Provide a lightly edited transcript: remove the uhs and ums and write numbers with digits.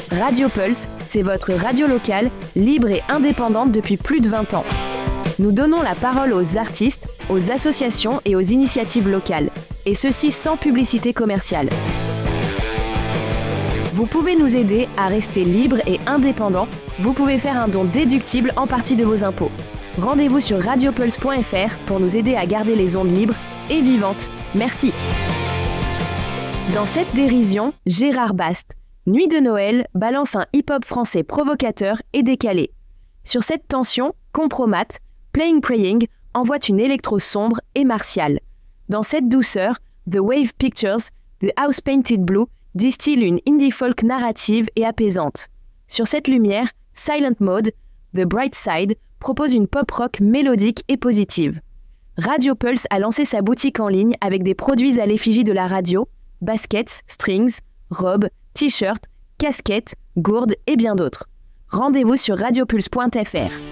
Radio Pulse, c'est votre radio locale, libre et indépendante depuis plus de 20 ans. Nous donnons la parole aux artistes, aux associations et aux initiatives locales, et ceci sans publicité commerciale. Vous pouvez nous aider à rester libre et indépendant. Vous pouvez faire un don déductible en partie de vos impôts. Rendez-vous sur radiopulse.fr pour nous aider à garder les ondes libres et vivantes. Merci. Dans cette dérision, Gérard Bast, Nuit de Noël, balance un hip-hop français provocateur et décalé. Sur cette tension, Compromat, Playing Praying envoie une électro sombre et martiale. Dans cette douceur, The Wave Pictures, The House Painted Blue distille une indie folk narrative et apaisante. Sur cette lumière, Silent Mode, The Bright Side propose une pop rock mélodique et positive. Radio Pulse a lancé sa boutique en ligne avec des produits à l'effigie de la radio, baskets, strings, robes, t-shirts, casquettes, gourdes et bien d'autres. Rendez-vous sur radiopulse.fr.